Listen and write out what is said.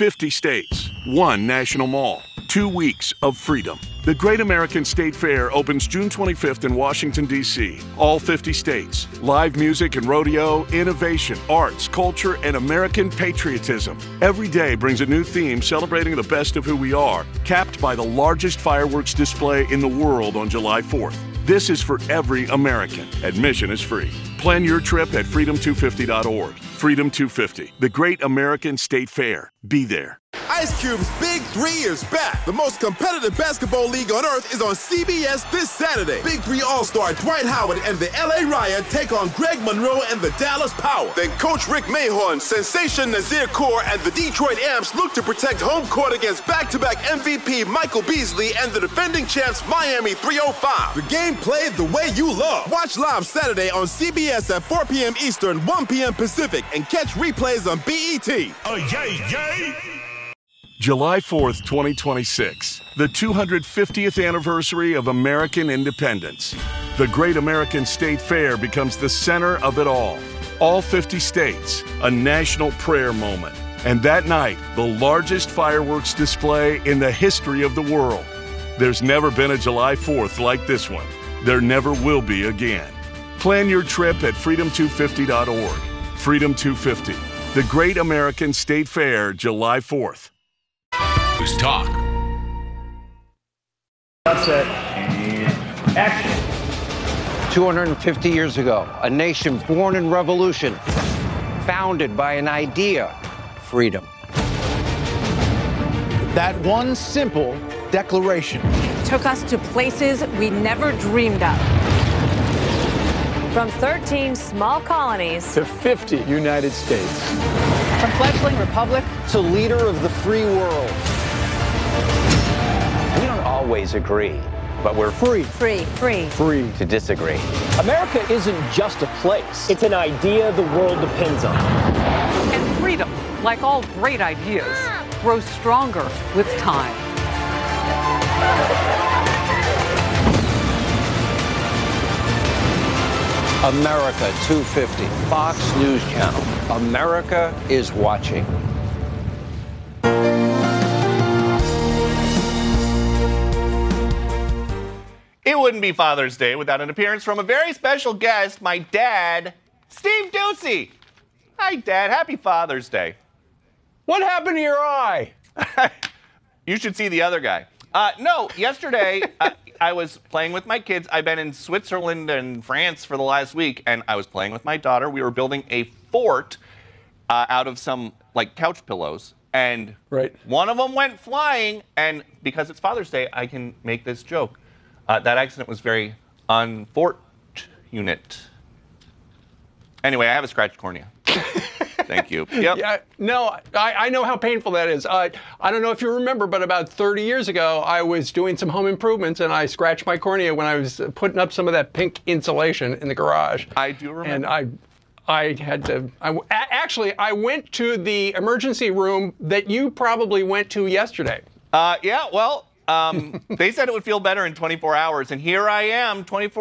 50 states, 1 national mall, 2 weeks of freedom. The Great American State Fair opens June 25th in Washington, D.C. All 50 states. Live music and rodeo, innovation, arts, culture, and American patriotism. Every day brings a new theme celebrating the best of who we are, capped by the largest fireworks display in the world on July 4th. This is for every American. Admission is free. Plan your trip at freedom250.org. Freedom 250, the Great American State Fair. Be there. Ice Cube's Big 3 is back. The most competitive basketball league on earth is on CBS this Saturday. Big 3 All-Star Dwight Howard and the LA Riot take on Greg Monroe and the Dallas Power. Then Coach Rick Mahorn, Sensation Nazir Kaur, and the Detroit Amps look to protect home court against back-to-back MVP Michael Beasley and the defending champs Miami 305. The game played the way you love. Watch live Saturday on CBS at 4 p.m. Eastern, 1 p.m. Pacific, and catch replays on BET. Oh, yay, yay! July 4th, 2026, the 250th anniversary of American independence. The Great American State Fair becomes the center of it all. All 50 states, a national prayer moment. And that night, the largest fireworks display in the history of the world. There's never been a July 4th like this one. There never will be again. Plan your trip at freedom250.org. Freedom 250, the Great American State Fair, July 4th. News Talk. Set. And action. 250 years ago, a nation born in revolution, founded by an idea, freedom. That one simple declaration took us to places we never dreamed of. From 13 small colonies to 50 United States. From fledgling republic To leader of the free world. We don't always agree, but we're Free. free to disagree. America isn't just a place. It's an idea the world depends on. And freedom, like all great ideas, grows stronger with time. America 250, Fox News Channel. America is watching. It wouldn't be Father's Day without an appearance from a very special guest, my dad, Steve Doocy. Hi, Dad. Happy Father's Day. What happened to your eye? You should see the other guy. No, yesterday I was playing with my kids. I've been in Switzerland and France for the last week, and I was playing with my daughter. We were building a fort out of some couch pillows, and one of them went flying. And because it's Father's Day, I can make this joke. That accident was very unfortunate. Anyway, I have a scratched cornea. Thank you. Yep. Yeah, no, I know how painful that is. I don't know if you remember, but about 30 years ago, I was doing some home improvements, and I scratched my cornea when I was putting up some of that pink insulation in the garage. I do remember. And I had to. Actually, I went to the emergency room that you probably went to yesterday. Yeah, well, they said it would feel better in 24 hours, and here I am, 24